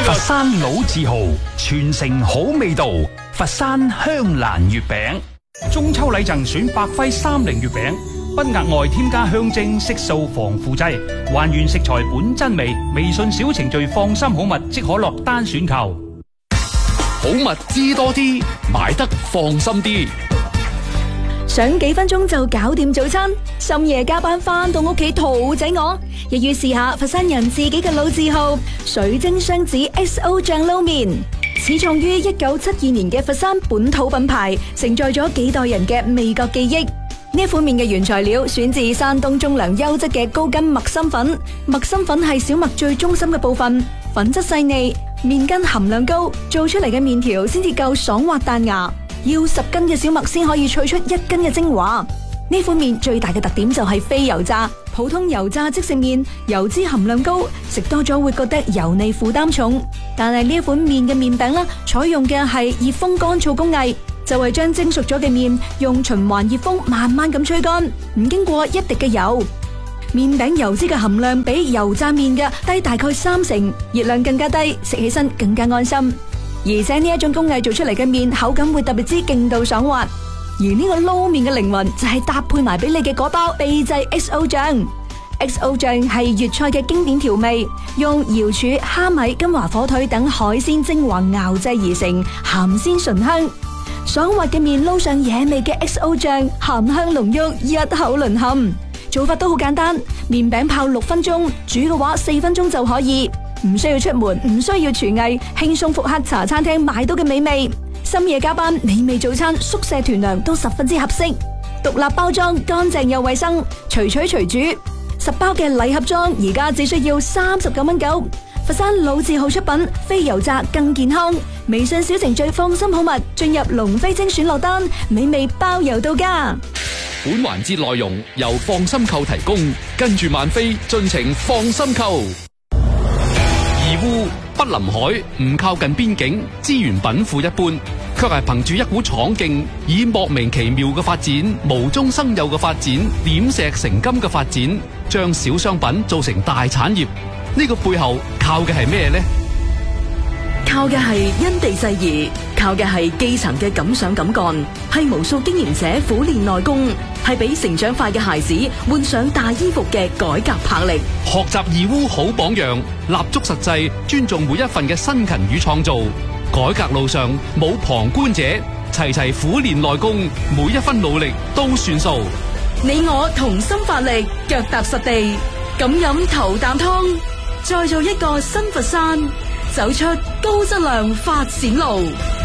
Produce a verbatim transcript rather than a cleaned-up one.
佛山老字號，傳承好味道。佛山香蘭月餅，中秋禮贈選百輝三菱月餅，不額外添加香精、色素、防腐劑，還原食材本真味。微信小程序放心好物即可落單選購。 好物知多啲，買得放心啲。 想幾分鐘就搞掂早餐，深夜加班翻到屋企肚仔餓，亦要試下佛山人自己嘅老字號水晶雙子 X O 醬撈麵。始創於一九七二年嘅佛山本土品牌，承載咗幾代人嘅味覺記憶。呢款麵嘅原材料選自山東中糧優質嘅高筋麥心粉，麥心粉係小麥最中心嘅部分，粉質細膩，麵筋含量高，做出嚟嘅麵條先至夠爽滑彈牙。要十斤嘅小麥先可以萃出一斤嘅精華。呢款麵最大嘅特點就係非油炸，普通油炸即食麵油脂含量高，食多咗會覺得油膩負擔重。但係呢一款麵嘅麵餅啦，採用嘅係熱風乾燥工藝，就係將蒸熟咗嘅麵用循環熱風慢慢咁吹乾，唔經過一滴嘅油。麵餅油脂嘅含量比油炸麵嘅低大概三成，熱量更加低，食起身更加安心。而且呢一種工藝做出嚟嘅麵口感會特別之勁度爽滑。而呢個撈麵嘅靈魂就係搭配埋俾你嘅嗰包秘製 X O 醬。X O 醬係粵菜嘅經典調味，用瑤柱、蝦米、金華火腿等海鮮精華熬製而成，鹹鮮醇香。爽滑嘅麵撈上野味嘅 X O 醬，鹹香濃郁，一口淪陷。做法都好簡單，麵餅泡六分鐘，煮嘅話四分鐘就可以。唔需要出門，唔需要廚藝，輕鬆復刻茶餐廳買到嘅美味。深夜加班，美味早餐，宿舍團糧都十分之合適。獨立包裝，乾淨又衛生，隨取隨煮。十包嘅禮盒裝，而家只需要三十九蚊九。佛山老字號出品，非油炸更健康。微信小程序放心好物，進入龍飛精選落單，美味包郵到家。 本環節內容由放心購提供，跟住萬飛盡情放心購。義烏不臨海，唔靠近邊境，資源稟賦一般，卻係憑住一股闖勁，以莫名其妙嘅發展、無中生有嘅發展、點石成金嘅發展，將小商品做成大產業。呢個背後靠嘅係咩呢？ 靠嘅係因地制宜，靠嘅係基層嘅敢想敢幹，係無數經營者苦練內功，係俾成長快嘅孩子換上大衣服嘅改革魄力。 學習義烏好榜樣，立足實際，尊重每一份嘅辛勤與創造。改革路上冇旁觀者，齊齊苦練內功，每一分努力都算數。 你我同心發力，腳踏實地，敢飲頭啖湯，再做一個新佛山，走出高質量發展路。